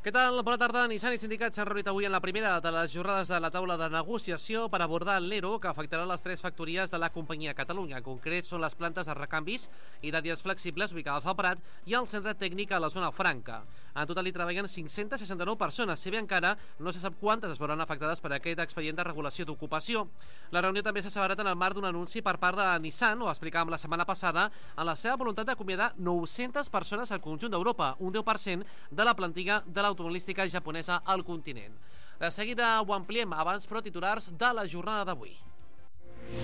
Què tal? Bona tarda. Nissan i sindicats s'han reunit avui en la primera de les jornades de la taula de negociació per abordar l'ERO que afectarà les 3 factories de la companyia a Catalunya. En concret, són les plantes de recanvis i de dies flexibles ubicades al Prat i el centre tècnic a la zona franca. En total hi treballen 569 persones, si bé encara no se sap quantes es veuran afectades per aquest expedient de regulació d'ocupació. La reunió també s'ha celebrat en el marc d'un anunci per part de Nissan, ho explicàvem la setmana passada, en la seva voluntat d'acomiadar 900 persones al conjunt d'Europa, un 10% de la plantilla de l'automobilística japonesa al continent. De seguida ho ampliem, abans però titulars de la jornada d'avui.